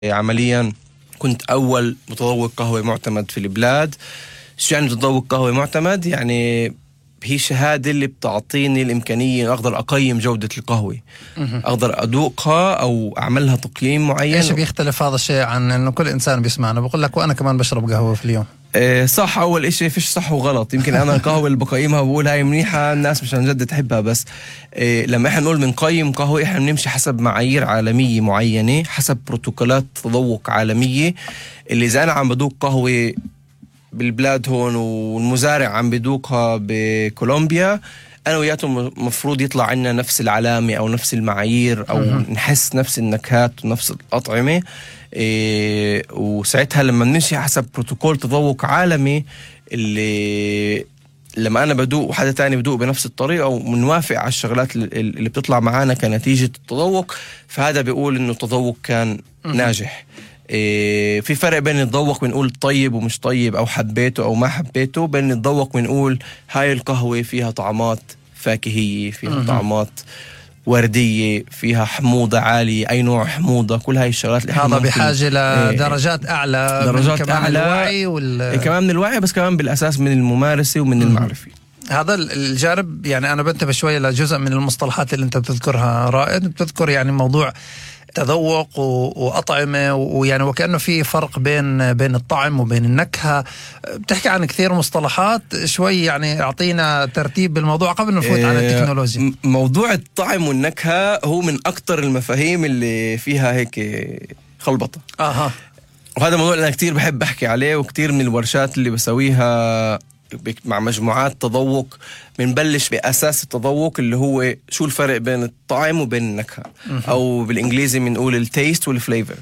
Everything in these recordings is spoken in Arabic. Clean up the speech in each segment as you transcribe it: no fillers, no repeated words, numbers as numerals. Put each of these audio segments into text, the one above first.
عمليا كنت أول متذوق قهوة معتمد في البلاد. شو يعني متذوق قهوة معتمد؟ يعني هي شهادة اللي بتعطيني الإمكانية أقدر أقيم جودة القهوة، أقدر أذوقها أو أعملها تقييم معين. إيش بيختلف هذا الشيء عن إنه كل إنسان بيسمعنا بقول لك وأنا كمان بشرب قهوة في اليوم؟ صح. أول إشي فيش صح وغلط. يمكن أنا القهوة اللي بقيمها بقول هاي منيحة، الناس مش عن جد تحبها، بس لما إحنا نقول بنقيم قهوة إحنا بنمشي حسب معايير عالمية معينة، حسب بروتوكولات تذوق عالمية. اللي إذا أنا عم بدوق قهوة بالبلاد هون والمزارع عم بدوقها بكولومبيا، أنا وياتهم مفروض يطلع عنا نفس العلامة أو نفس المعايير أو نحس نفس النكهات ونفس الأطعمة. وساعتها لما نمشي حسب بروتوكول تذوق عالمي، اللي لما أنا بدوق وحدا تاني بدوق بنفس الطريقة ومنوافق على الشغلات اللي بتطلع معانا كنتيجة التذوق، فهذا بيقول إنه التذوق كان ناجح. في فرق بين نتذوق ونقول طيب ومش طيب أو حبيته أو ما حبيته، بين نتذوق ونقول هاي القهوة فيها طعمات فاكهية، فيها طعمات وردية، فيها حموضة عالية، أي نوع حموضة، كل هاي الشغلات اللي هذا بحاجة لدرجات أعلى، درجات كمان أعلى الوعي كمان من الوعي، بس كمان بالأساس من الممارسة ومن المعرفة. هذا الجارب. يعني أنا بنتبه شوية لجزء من المصطلحات اللي أنت بتذكرها رائد، بتذكر يعني موضوع تذوق وأطعمة، ويعني وكأنه في فرق بين الطعم وبين النكهة. بتحكي عن كثير مصطلحات، شوي يعني أعطينا ترتيب بالموضوع قبل نفوت على التكنولوجيا. موضوع الطعم والنكهة هو من أكتر المفاهيم اللي فيها هيك خلبطة. وهذا موضوع أنا كتير بحب أحكي عليه، وكتير من الورشات اللي بسويها مع مجموعات تذوق بنبلش بأساس التذوق اللي هو شو الفرق بين الطعم وبين النكهة، أو بالإنجليزي بنقول التيست والفليفر.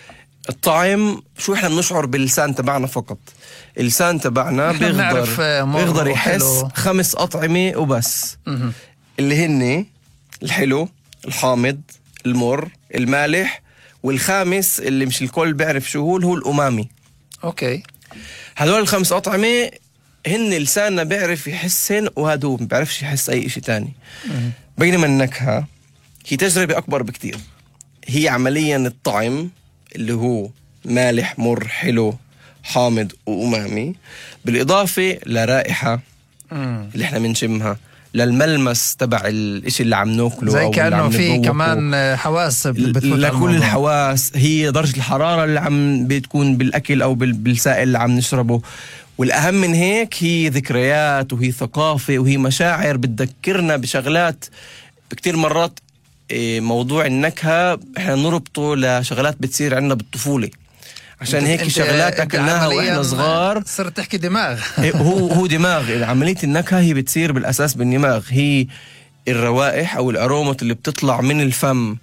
الطعم شو إحنا بنشعر باللسان تبعنا فقط. اللسان تبعنا بيقدر يحس 5 أطعمة وبس، اللي هن الحلو، الحامض، المر، المالح، والخامس اللي مش الكل بيعرف شو هو الأمامي. أوكي. هذول ال5 أطعمة هن لساننا بيعرف يحسن، وهذا ما بيعرفش يحس أي شيء تاني. بينما النكهة هي تجربة أكبر بكتير. هي عمليا الطعم اللي هو مالح، مر، حلو، حامض وأمامي، بالإضافة لرائحة اللي احنا بنشمها، للملمس تبع الاشي اللي عم ناكله، زي كأنه في كمان حواس لكل الحواس. هي درجة الحرارة اللي عم بتكون بالأكل أو بالسائل اللي عم نشربه. والأهم من هيك هي ذكريات، وهي ثقافة، وهي مشاعر بتذكرنا بشغلات. بكتير مرات موضوع النكهة احنا نربطه لشغلات بتصير عندنا بالطفولة، عشان هيك شغلات أكلناها وإحنا صغار. صرت تحكي دماغ. هو دماغ. عملية النكهة هي بتصير بالأساس بالدماغ. هي الروائح أو الأرومات اللي بتطلع من الفم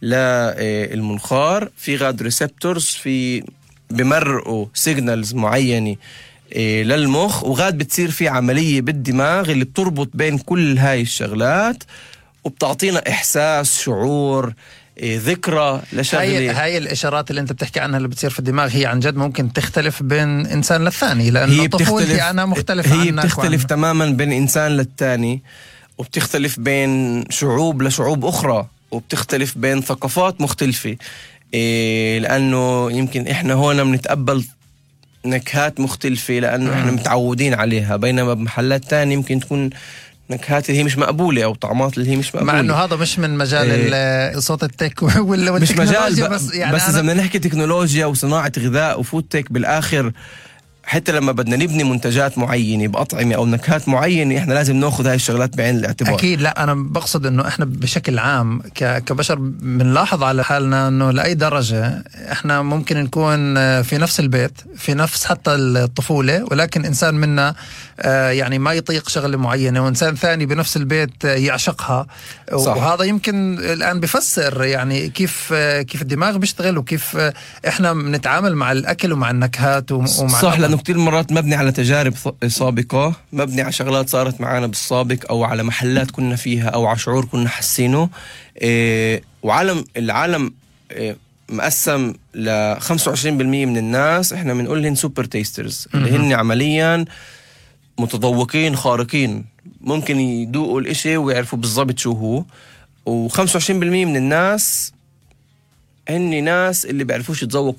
للمنخار، في غاد ريسبتورز، في بمرقوا سيجنالز معينة للمخ، وغاد بتصير في عملية بالدماغ اللي بتربط بين كل هاي الشغلات وبتعطينا إحساس، شعور، ذكرى لشغلة. هاي الإشارات اللي أنت بتحكي عنها اللي بتصير في الدماغ هي عن جد ممكن تختلف بين إنسان للثاني، لأنه طفولتي أنا مختلف عنك. هي بتختلف تماما بين إنسان للثاني، وبتختلف بين شعوب لشعوب أخرى، وبتختلف بين ثقافات مختلفة. لأنه يمكن إحنا هون بنتقبل نكهات مختلفة لأنه إحنا متعودين عليها، بينما بمحلات تانية يمكن تكون نكهات اللي هي مش مقبولة أو طعمات اللي هي مش مقبولة. مع أنه هذا مش من مجال صوت التك ولا مش مجال بس إذا بدنا نحكي تكنولوجيا وصناعة غذاء وفود تك بالآخر، حتى لما بدنا نبني منتجات معينة بأطعمة أو نكهات معينة إحنا لازم نأخذ هاي الشغلات بعين الاعتبار. أكيد. لا أنا بقصد إنه إحنا بشكل عام كبشر بنلاحظ على حالنا إنه لأي درجة إحنا ممكن نكون في نفس البيت، في نفس حتى الطفولة، ولكن إنسان منا يعني ما يطيق شغلة معينة، وإنسان ثاني بنفس البيت يعشقها. صح. وهذا يمكن الآن بفسر يعني كيف الدماغ بيشتغل، وكيف إحنا بنتعامل مع الأكل ومع النكهات ومع صح. لأنه كتير مرات مبني على تجارب سابقة، مبني على شغلات صارت معانا بالسابق، أو على محلات كنا فيها، أو على شعور كنا حسينه. العالم مقسم ل 25% من الناس إحنا بنقول لهم سوبر تيسترز، اللي هن عمليا متذوقين خارقين، ممكن يدوقوا الإشي ويعرفوا بالضبط شو هو. و25% من الناس هن ناس اللي بيعرفوش يتذوقوا